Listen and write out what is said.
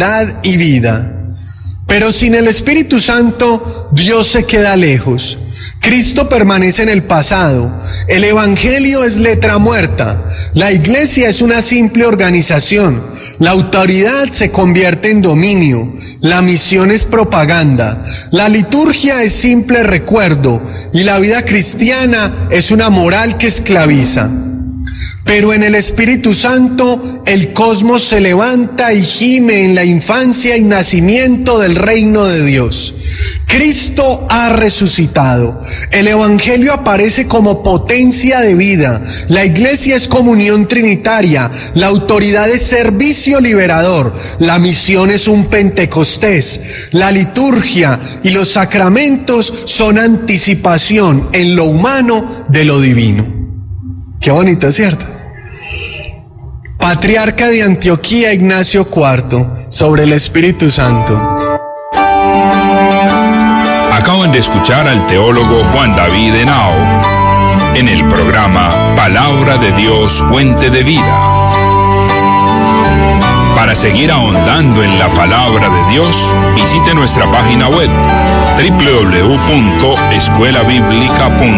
verdad y vida. Pero sin el Espíritu Santo, Dios se queda lejos. Cristo permanece en el pasado. El Evangelio es letra muerta. La Iglesia es una simple organización. La autoridad se convierte en dominio. La misión es propaganda. La liturgia es simple recuerdo. Y la vida cristiana es una moral que esclaviza. Pero en el Espíritu Santo, el cosmos se levanta y gime en la infancia y nacimiento del reino de Dios. Cristo ha resucitado. El Evangelio aparece como potencia de vida. La Iglesia es comunión trinitaria. La autoridad es servicio liberador. La misión es un Pentecostés. La liturgia y los sacramentos son anticipación en lo humano de lo divino. Qué bonito, ¿cierto? Patriarca de Antioquía Ignacio IV, sobre el Espíritu Santo. Acaban de escuchar al teólogo Juan David Henao en el programa Palabra de Dios, Fuente de Vida. Para seguir ahondando en la Palabra de Dios, visite nuestra página web www.escuelabiblica.com.